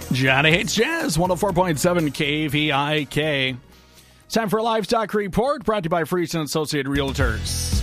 Johnny Hates Jazz, 104.7 KVIK. It's time for a Livestock Report brought to you by Friesen Associated Realtors.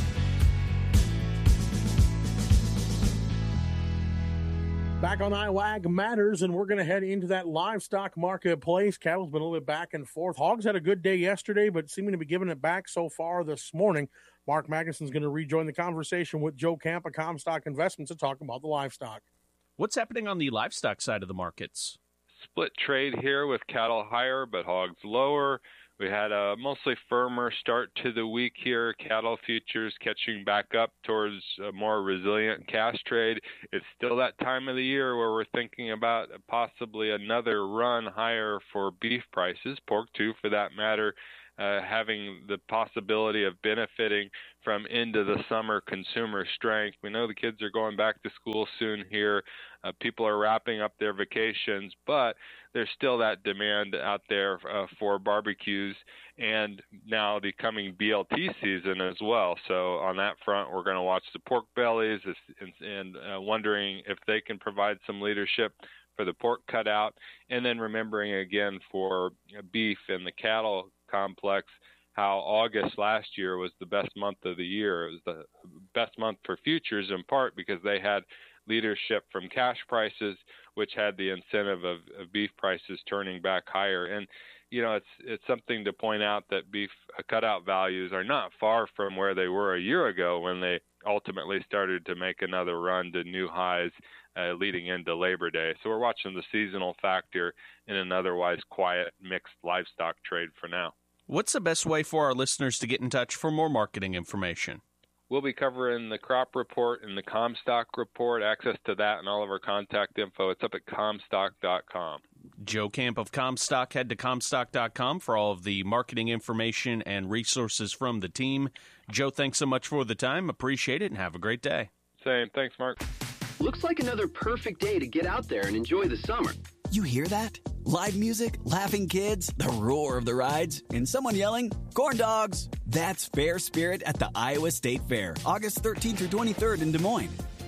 Back on Iowa Ag Matters, and we're going to head into that livestock marketplace. Cattle's been a little bit back and forth. Hogs had a good day yesterday, but seeming to be giving it back so far this morning. Mark Magnuson's going to rejoin the conversation with Joe Camp of Comstock Investments to talk about the livestock. What's happening on the livestock side of the markets? Split trade here with cattle higher, but hogs lower. We had a mostly firmer start to the week here. Cattle futures catching back up towards a more resilient cash trade. It's still that time of the year where we're thinking about possibly another run higher for beef prices, pork too for that matter, having the possibility of benefiting from into the summer consumer strength. We know the kids are going back to school soon here. People are wrapping up their vacations, but there's still that demand out there for barbecues and now the coming BLT season as well. So on that front, we're going to watch the pork bellies and wondering if they can provide some leadership for the pork cutout. And then remembering again for beef and the cattle complex, how August last year was the best month of the year. It was the best month for futures in part because they had leadership from cash prices, which had the incentive of beef prices turning back higher. And, you know, it's something to point out that beef cutout values are not far from where they were a year ago when they ultimately started to make another run to new highs leading into Labor Day. So we're watching the seasonal factor in an otherwise quiet mixed livestock trade for now. What's the best way for our listeners to get in touch for more marketing information? We'll be covering the crop report and the Comstock report. Access to that and all of our contact info, it's up at Comstock.com. Joe Camp of Comstock. Head to Comstock.com for all of the marketing information and resources from the team. Joe, thanks so much for the time. Appreciate it, and have a great day. Same. Thanks, Mark. Looks like another perfect day to get out there and enjoy the summer. You hear that? Live music, laughing kids, the roar of the rides, and someone yelling, "Corn dogs!" That's Fair Spirit at the Iowa State Fair, August 13th through 23rd in Des Moines.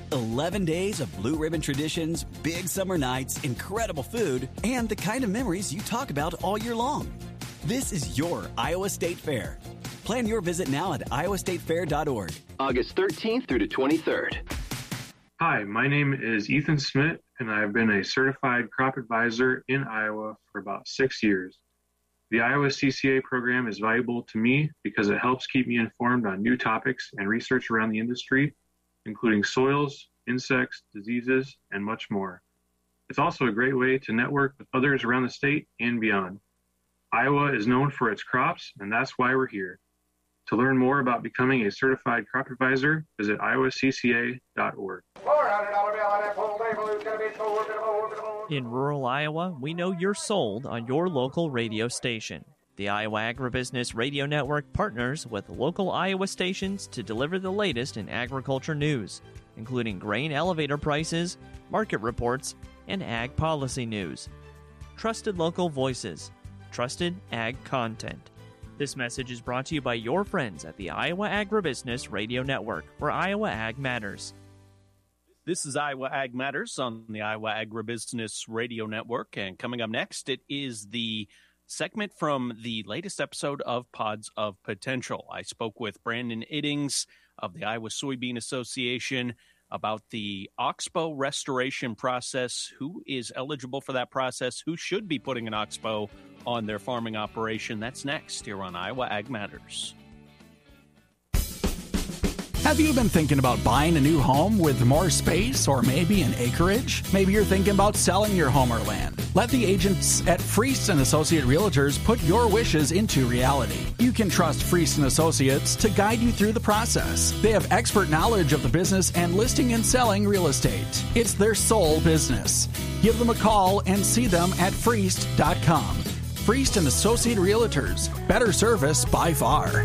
11 days of blue ribbon traditions, big summer nights, incredible food, and the kind of memories you talk about all year long. This is your Iowa State Fair. Plan your visit now at iowastatefair.org. August 13th through the 23rd. Hi, my name is Ethan Smith, and I've been a certified crop advisor in Iowa for about 6 years. The Iowa CCA program is valuable to me because it helps keep me informed on new topics and research around the industry, including soils, insects, diseases, and much more. It's also a great way to network with others around the state and beyond. Iowa is known for its crops, and that's why we're here. To learn more about becoming a certified crop advisor, visit iowacca.org. In rural Iowa, we know you're sold on your local radio station. The Iowa Agribusiness Radio Network partners with local Iowa stations to deliver the latest in agriculture news, including grain elevator prices, market reports, and ag policy news. Trusted local voices, trusted ag content. This message is brought to you by your friends at the Iowa Agribusiness Radio Network, where Iowa Ag matters. This is Iowa Ag Matters on the Iowa Agribusiness Radio Network. And coming up next, it is the segment from the latest episode of Pods of Potential. I spoke with Brandon Iddings of the Iowa Soybean Association about the Oxbow restoration process, who is eligible for that process, who should be putting an Oxbow on their farming operation. That's next here on Iowa Ag Matters. Have you been thinking about buying a new home with more space or maybe an acreage? Maybe you're thinking about selling your home or land. Let the agents at Friesen Associate Realtors put your wishes into reality. You can trust Friesen Associates to guide you through the process. They have expert knowledge of the business and listing and selling real estate. It's their sole business. Give them a call and see them at Friest.com. Friest and Associate Realtors. Better service by far.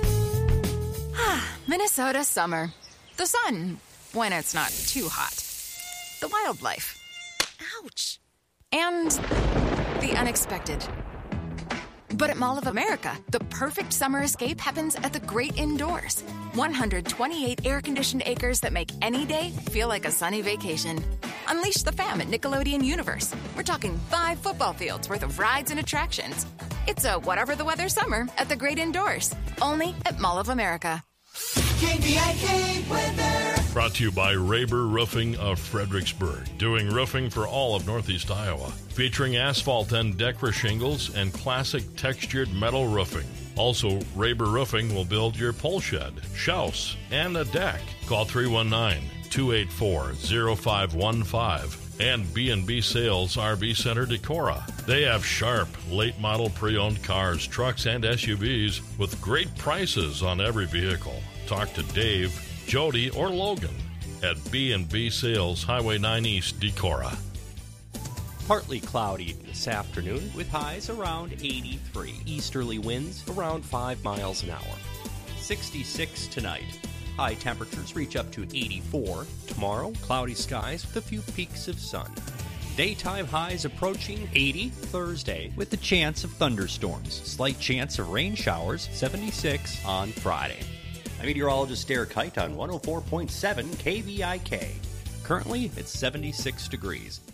Minnesota summer. The sun, when it's not too hot. The wildlife. Ouch. And the unexpected. But at Mall of America, the perfect summer escape happens at the great indoors. 128 air-conditioned acres that make any day feel like a sunny vacation. Unleash the fam at Nickelodeon Universe. We're talking 5 football fields worth of rides and attractions. It's a whatever the weather summer at the great indoors. Only at Mall of America. KVIK weather. Brought to you by Raber Roofing of Fredericksburg, doing roofing for all of Northeast Iowa, featuring asphalt and Decra shingles and classic textured metal roofing. Also, Raber Roofing will build your pole shed, house, and a deck. Call 319-284-0515 and B&B Sales RV Center Decorah. They have sharp, late-model pre-owned cars, trucks, and SUVs with great prices on every vehicle. Talk to Dave, Jody, or Logan at B&B Sales, Highway 9 East, Decorah. Partly cloudy this afternoon with highs around 83. Easterly winds around 5 miles an hour. 66 tonight. High temperatures reach up to 84. Tomorrow, cloudy skies with a few peaks of sun. Daytime highs approaching 80 Thursday with a chance of thunderstorms. Slight chance of rain showers, 76 on Friday. I'm meteorologist Derek Height on 104.7 KVIK. Currently, it's 76 degrees.